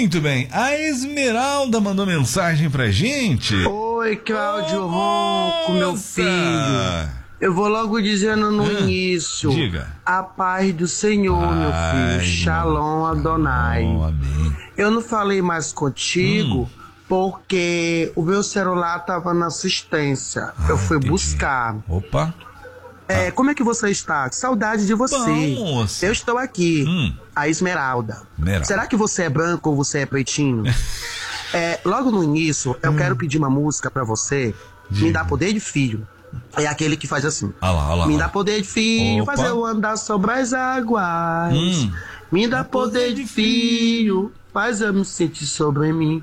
Muito bem. A Esmeralda mandou mensagem pra gente. Oi, Cláudio Ronco, meu filho. Eu vou logo dizendo no início. Diga. A paz do Senhor, meu filho. Shalom Adonai. Amém. Eu não falei mais contigo porque o meu celular tava na assistência. Eu fui buscar. Opa. Como é que você está? Que saudade de você. Bom, moça. Eu estou aqui. A Esmeralda. Será que você é branco ou você é pretinho? Logo no início, eu quero pedir uma música pra você. Me dá poder de filho. É aquele que faz assim. Me dá poder de filho, fazer eu andar sobre as águas. Me dá poder de filho, faz eu me sentir sobre mim.